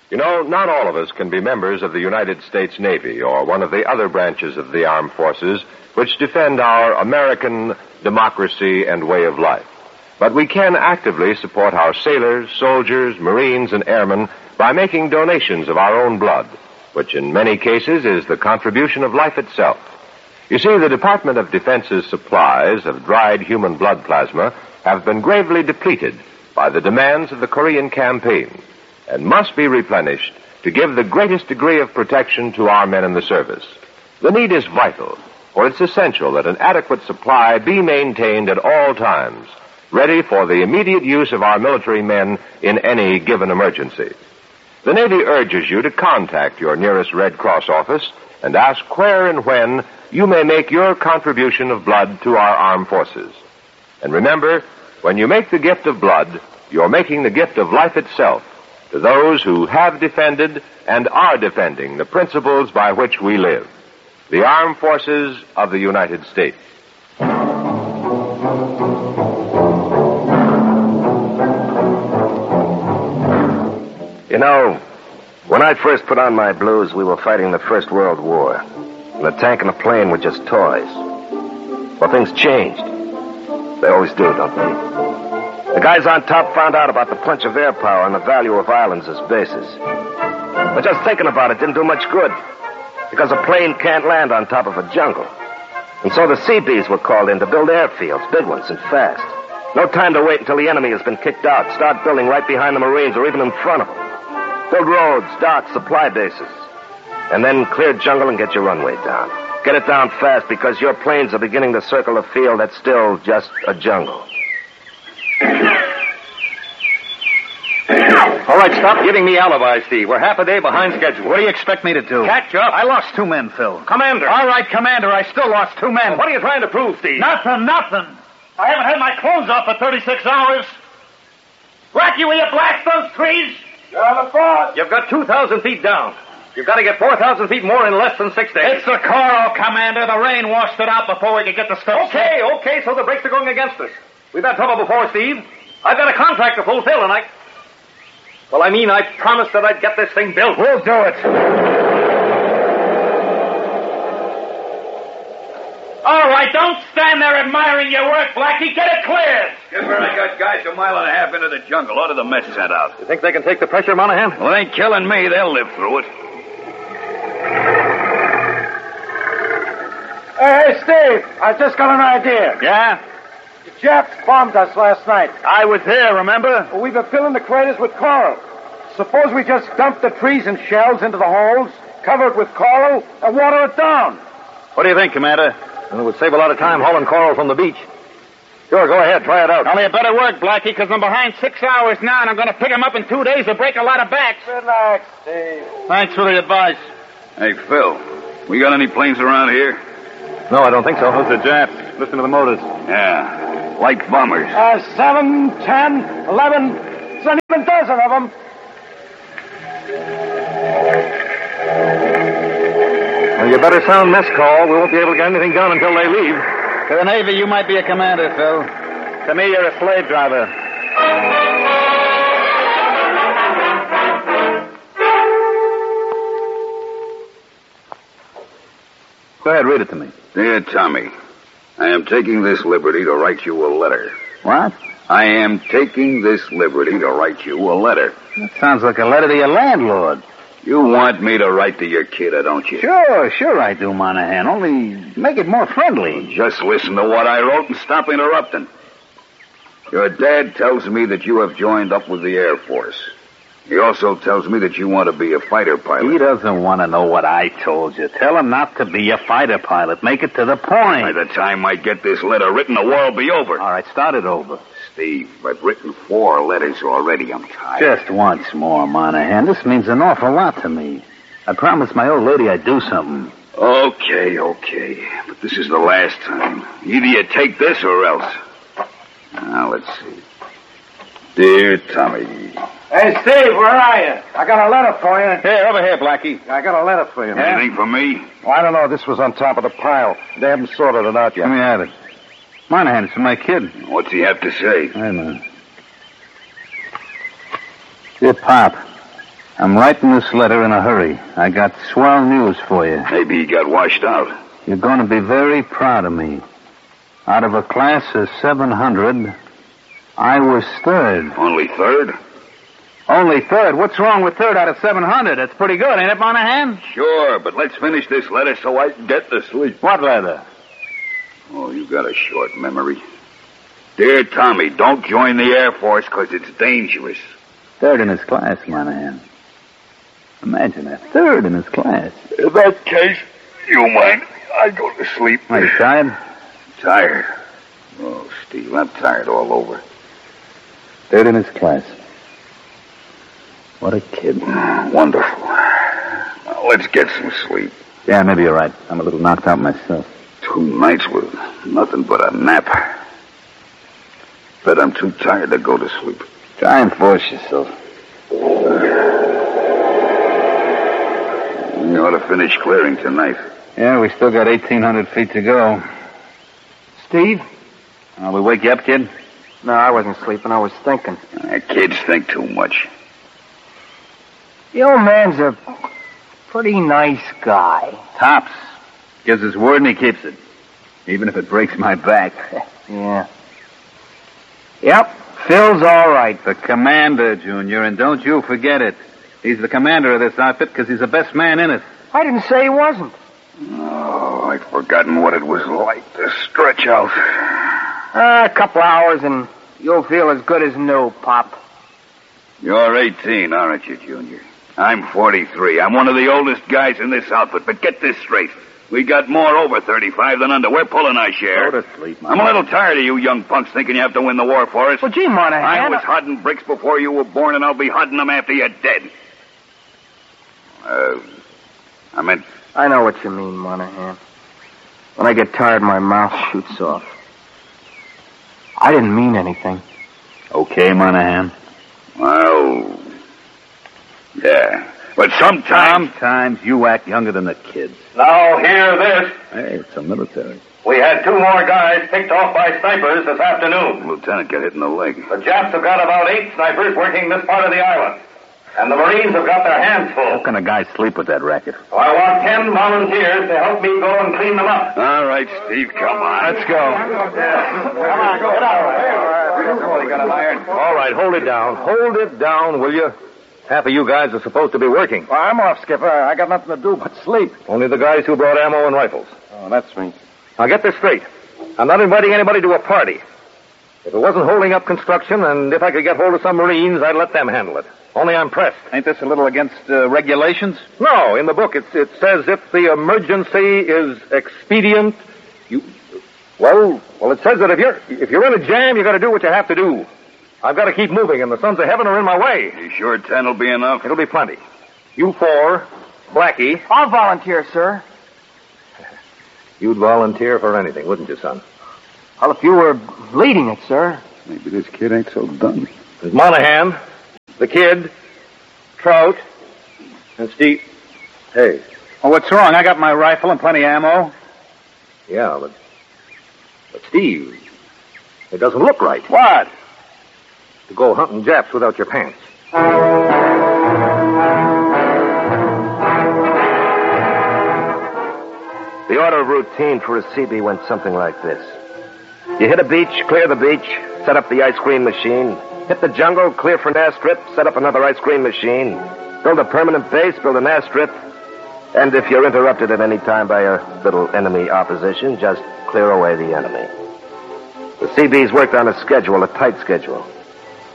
You know, not all of us can be members of the United States Navy or one of the other branches of the armed forces which defend our American democracy and way of life. But we can actively support our sailors, soldiers, Marines, and airmen by making donations of our own blood, which in many cases is the contribution of life itself. You see, the Department of Defense's supplies of dried human blood plasma have been gravely depleted by the demands of the Korean campaign and must be replenished to give the greatest degree of protection to our men in the service. The need is vital, for it's essential that an adequate supply be maintained at all times, ready for the immediate use of our military men in any given emergency. The Navy urges you to contact your nearest Red Cross office and ask where and when you may make your contribution of blood to our armed forces. And remember, when you make the gift of blood, you're making the gift of life itself to those who have defended and are defending the principles by which we live. The Armed Forces of the United States. You know, when I first put on my blues, we were fighting the First World War. And the tank and the plane were just toys. Well, things changed. They always do, don't they? The guys on top found out about the punch of air power and the value of islands as bases. But just thinking about it didn't do much good, because a plane can't land on top of a jungle. And so the Seabees were called in to build airfields, big ones and fast. No time to wait until the enemy has been kicked out. Start building right behind the Marines or even in front of them. Build roads, docks, supply bases. And then clear jungle and get your runway down. Get it down fast, because your planes are beginning to circle a field that's still just a jungle. All right, stop giving me alibis, Steve. We're half a day behind schedule. What do you expect me to do? Catch up. I lost 2 men, Phil. Commander. All right, Commander, I still lost 2 men. Well, what are you trying to prove, Steve? Nothing. I haven't had my clothes off for 36 hours. Blackie, will you blast those trees? You're on the front. You've got 2,000 feet down. You've got to get 4,000 feet more in less than 6 days. It's the coral, Commander. The rain washed it out before we could get the stuff. Okay, so the brakes are going against us. We've had trouble before, Steve. I've got a contract to fulfill, and I promised that I'd get this thing built. We'll do it. All right, don't stand there admiring your work, Blackie. Get it cleared. Guess where I got guys a mile and a half into the jungle. Order the mess sent out. You think they can take the pressure, Monahan? Well, it ain't killing me. They'll live through it. Hey, Steve, I just got an idea. Yeah? The Japs bombed us last night. I was there, remember? We've been filling the craters with coral. Suppose we just dump the trees and shells into the holes, cover it with coral, and water it down. What do you think, Commander? It would save a lot of time hauling coral from the beach. Sure, go ahead. Try it out. Only a better work, Blackie, because I'm behind 6 hours now, and I'm going to pick them up in 2 days to break a lot of backs. Relax, Steve. Thanks for the advice. Hey, Phil, we got any planes around here? No, I don't think so. Those are Japs. Listen to the motors. Yeah, light bombers. 7, 10, 11, it's an even dozen of them. Well, you better sound mess call. We won't be able to get anything done until they leave. To the Navy, you might be a commander, Phil. To me, you're a slave driver. Go ahead, read it to me. Dear Tommy, I am taking this liberty to write you a letter. What? I am taking this liberty to write you a letter. That sounds like a letter to your landlord. You want me to write to your kidder, don't you? Sure I do, Monahan. Only make it more friendly. Just listen to what I wrote and stop interrupting. Your dad tells me that you have joined up with the Air Force. He also tells me that you want to be a fighter pilot. He doesn't want to know what I told you. Tell him not to be a fighter pilot. Make it to the point. By the time I get this letter written, the war will be over. All right, start it over. Steve, I've written 4 letters already. I'm tired. Just once more, Monahan. This means an awful lot to me. I promised my old lady I'd do something. Okay. But this is the last time. Either you take this or else. Now, let's see. Dear Tommy. Hey, Steve, where are you? I got a letter for you. Here, over here, Blackie. I got a letter for you, man. Anything for me? Well, I don't know. This was on top of the pile. They haven't sorted it out yet. Let me have it. Monahan, it's for my kid. What's he have to say? Wait a minute. Dear Pop, I'm writing this letter in a hurry. I got swell news for you. Maybe he got washed out. You're going to be very proud of me. Out of a class of 700, I was third. Only third? Only third? What's wrong with third out of 700? That's pretty good, ain't it, Monahan? Sure, but let's finish this letter so I can get to sleep. What letter? Oh, you got a short memory. Dear Tommy, don't join the Air Force because it's dangerous. Third in his class, Monahan. Imagine that. Third in his class. In that case, you mind? I go to sleep. Are you tired? Tired? Oh, Steve, I'm tired all over. Third in his class. What a kid. Wonderful. Now, let's get some sleep. Yeah, maybe you're right. I'm a little knocked out myself. 2 nights with nothing but a nap. But I'm too tired to go to sleep. Try and force yourself. You ought to finish clearing tonight. Yeah, we still got 1,800 feet to go. Steve? We wake you up, kid? No, I wasn't sleeping. I was thinking. Kids think too much. The old man's a pretty nice guy. Tops. Gives his word and he keeps it. Even if it breaks my back. Yeah. Yep, Phil's all right. The commander, Junior, and don't you forget it. He's the commander of this outfit because he's the best man in it. I didn't say he wasn't. Oh, I'd forgotten what it was like to stretch out. A couple hours and you'll feel as good as new, Pop. You're 18, aren't you, Junior? I'm 43. I'm one of the oldest guys in this outfit, but get this straight. We got more over 35 than under. We're pulling our share. Go to sleep, I'm a little tired of you young punks thinking you have to win the war for us. Well, gee, Monahan. I was hodding bricks before you were born, and I'll be hodding them after you're dead. I know what you mean, Monahan. When I get tired, my mouth shoots off. I didn't mean anything. Okay, Monahan. Well, yeah. But sometimes you act younger than the kids. Now hear this. Hey, it's the military. We had 2 more guys picked off by snipers this afternoon. the lieutenant got hit in the leg. The Japs have got about 8 snipers working this part of the island. And the Marines have got their hands full. How can a guy sleep with that racket? So I want 10 volunteers to help me go and clean them up. All right, Steve, come on. Let's go. Come on, get out. All right, hold it down. Hold it down, will you? Half of you guys are supposed to be working. Well, I'm off, Skipper. I got nothing to do but sleep. Only the guys who brought ammo and rifles. Oh, that's me. Now get this straight. I'm not inviting anybody to a party. If it wasn't holding up construction, and if I could get hold of some Marines, I'd let them handle it. Only I'm pressed. Ain't this a little against regulations? No, in the book it says if the emergency is expedient, Well, it says that if you're in a jam, you got to do what you have to do. I've got to keep moving, and the sons of heaven are in my way. You sure 10 will be enough? It'll be plenty. You 4, Blackie. I'll volunteer, sir. You'd volunteer for anything, wouldn't you, son? Well, if you were leading it, sir. Maybe this kid ain't so dumb. There's Monahan, the kid, Trout, and Steve. Hey. Oh, what's wrong? I got my rifle and plenty of ammo. Yeah, but Steve, it doesn't look right. What? To go hunting Japs without your pants. The order of routine for a CB went something like this. You hit a beach, clear the beach, set up the ice cream machine. Hit the jungle, clear for an airstrip, set up another ice cream machine. Build a permanent base, build an airstrip. And if you're interrupted at any time by a little enemy opposition, just clear away the enemy. The CBs worked on a schedule, a tight schedule.